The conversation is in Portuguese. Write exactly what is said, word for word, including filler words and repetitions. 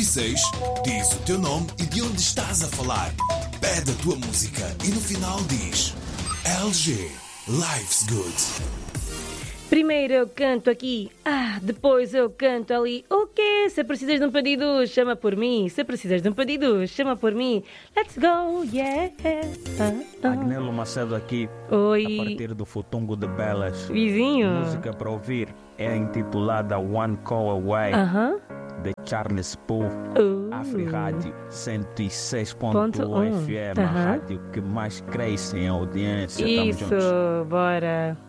seis, diz o teu nome e de onde estás a falar. Pede a tua música e no final diz L G, Life's Good. Primeiro eu canto aqui, ah, depois eu canto ali. O quê? Se precisas de um pedido, chama por mim. Se precisas de um pedido, chama por mim. Let's go, yeah. Ah, ah. Agnello Macedo aqui, Oi. a partir do Futungo de Belas. Vizinho. A música para ouvir é intitulada One Call Away, Aham. de Charles Poole. Uh. Afri Rádio cento e seis ponto Ponto um um. F M, a Aham. rádio que mais cresce em audiência. Tamo Isso, juntos. bora.